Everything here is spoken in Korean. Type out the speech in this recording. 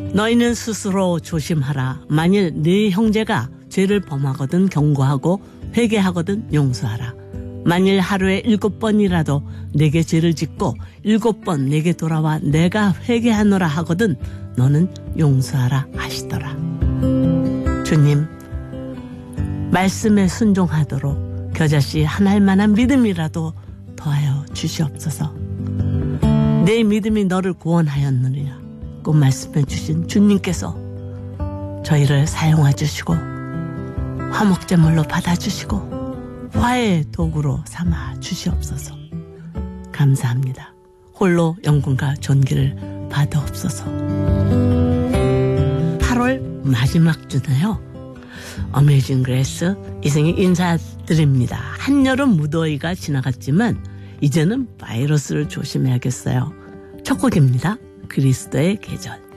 너희는 스스로 조심하라. 만일 네 형제가 죄를 범하거든 경고하고 회개하거든 용서하라. 만일 하루에 7번이라도 내게 죄를 짓고 7번 내게 돌아와 내가 회개하노라 하거든 너는 용서하라 하시더라. 주님, 말씀에 순종하도록 겨자씨 하나일 만한 믿음이라도 더하여 주시옵소서. 내 믿음이 너를 구원하였느니라 그 말씀해 주신 주님께서 저희를 사용해 주시고 화목제물로 받아주시고 화해의 도구로 삼아 주시옵소서. 감사합니다. 홀로 영광과 존귀를 받아옵소서. 8월 마지막 주네요. 어메이징 그레이스 이승희 인사드립니다. 한여름 무더위가 지나갔지만 이제는 바이러스를 조심해야겠어요. 첫 곡입니다. 그리스도의 계절.